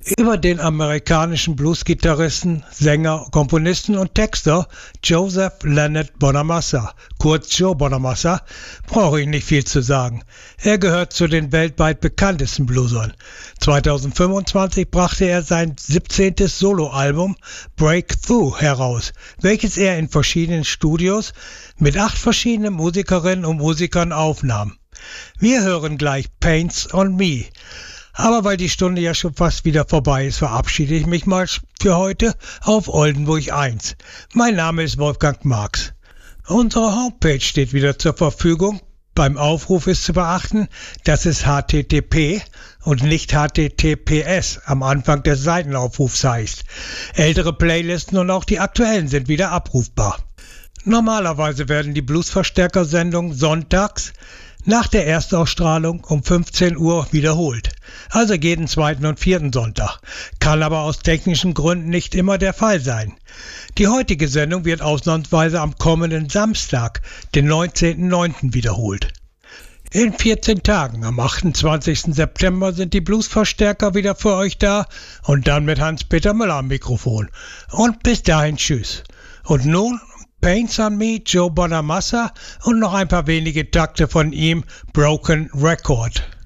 über den amerikanischen Bluesgitarristen, Sänger, Komponisten und Texter Joseph Leonard Bonamassa, kurz Joe Bonamassa, brauche ich nicht viel zu sagen. Er gehört zu den weltweit bekanntesten Bluesern. 2025 brachte er sein 17. Soloalbum Breakthrough heraus, welches er in verschiedenen Studios mit 8 verschiedenen Musikerinnen und Musikern aufnahm. Wir hören gleich Pains on Me. Aber weil die Stunde ja schon fast wieder vorbei ist, verabschiede ich mich mal für heute auf Oldenburg 1. Mein Name ist Wolfgang Marx. Unsere Homepage steht wieder zur Verfügung. Beim Aufruf ist zu beachten, dass es HTTP und nicht HTTPS am Anfang des Seitenaufrufs heißt. Ältere Playlisten und auch die aktuellen sind wieder abrufbar. Normalerweise werden die Bluesverstärker-Sendungen sonntags nach der Erstausstrahlung um 15 Uhr wiederholt, also jeden zweiten und vierten Sonntag, kann aber aus technischen Gründen nicht immer der Fall sein. Die heutige Sendung wird ausnahmsweise am kommenden Samstag, den 19.09. wiederholt. In 14 Tagen, am 28. September, sind die Bluesverstärker wieder für euch da und dann mit Hans-Peter Müller am Mikrofon. Und bis dahin tschüss. Und nun Pains on Me, Joe Bonamassa und noch ein paar wenige Takte von ihm, Broken Record.